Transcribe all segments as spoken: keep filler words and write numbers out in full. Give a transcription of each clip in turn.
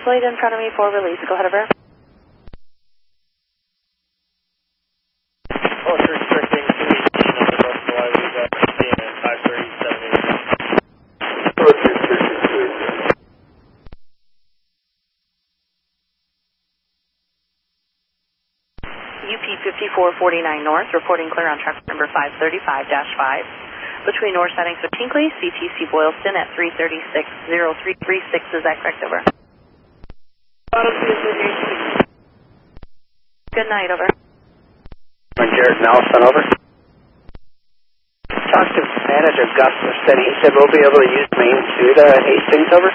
Slate in front of me for release. Go ahead, over. Oh, it's restricting to number of Hawaii. We've got C N N five thirty, seven eighty. U P fifty-four forty-nine North, reporting clear on truck number five thirty-five dash five. Between North Settings with Tinkley, C T C Boylston at three thirty-six oh three thirty-six. Is that correct, over? Good night, over. Jared Nelson, over. Talked to manager Gus Mercedes. He said we'll be able to use Main Street at Hastings, over.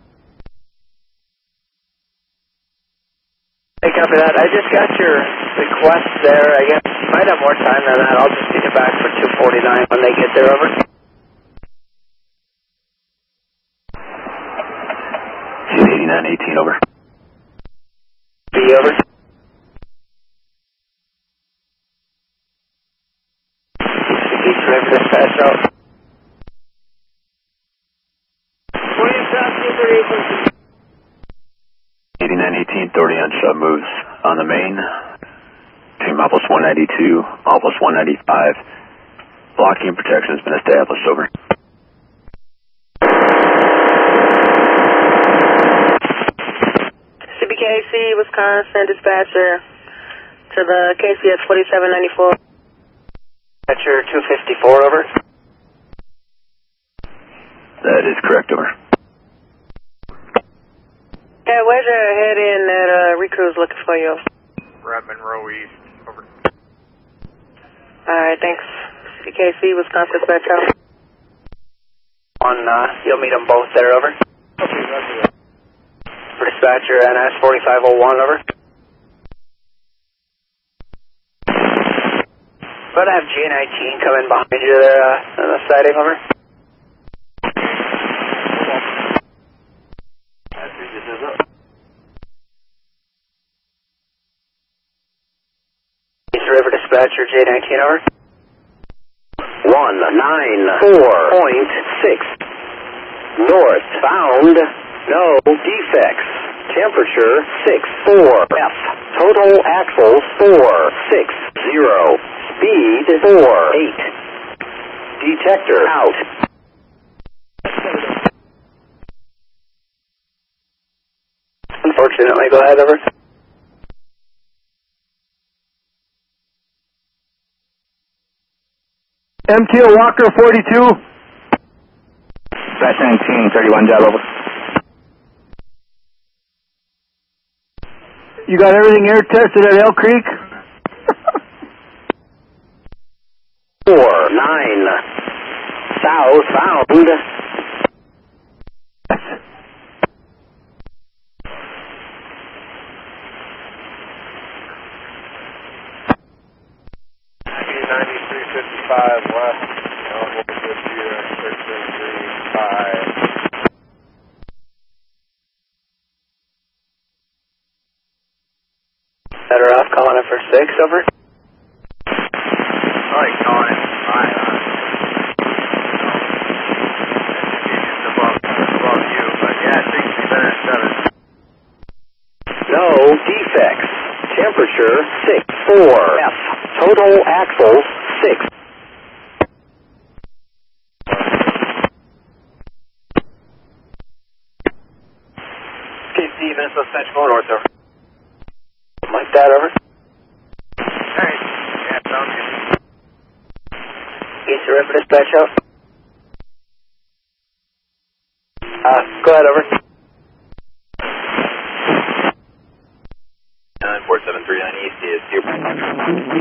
Hey, copy that. I just got your request there. I guess you might have more time than that. I'll just get you back for two forty-nine when they get there, over. eighty-nine eighteen, over. B, over. He's ready for dispatch out. eighty-nine eighteen, authority on shut moves on the main. Between Milepost one ninety-two, Milepost one ninety-five. Blocking and protection has been established, over. C B K C, Wisconsin dispatcher to the K C S forty-seven ninety-four. Dispatcher two fifty-four, over. That is correct, over. Yeah, where's your head in that uh, recruit's looking for you? Red Monroe East, over. Alright, thanks. C B K C, Wisconsin dispatcher. On, uh, you'll meet them both there, over. Okay, roger. For dispatcher N S forty-five oh one, over. But I have G nineteen coming behind you there, uh, on the siding, over. East River dispatcher J nineteen, over. one nine four point six. Northbound, no defects. Temperature six four. F. Total axles four six zero. Speed four eight. Detector out. Unfortunately, go ahead, over. M T O Walker forty-two. Dash nineteen, thirty-one, job, over. You got everything air tested at Elk Creek? Four nine. Southbound. ninety-three fifty-five west, Elmwood, Goodyear, six three five. Better off calling it for six, over. Alright, calling it five. It's above, above you, but yeah, it takes me better at seven. No defects. Temperature six four. F. Total axles six. Okay, Steve, and suspension going north, over. Like that, over. Alright, yeah, sounds good. East River dispatch out. Uh, go ahead, over. nine four seven three nine East is here.